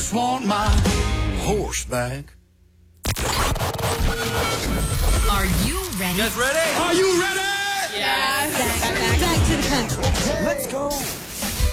just want my horse back. Are you ready? Guys ready? Are you ready? Back to the country. Let's go.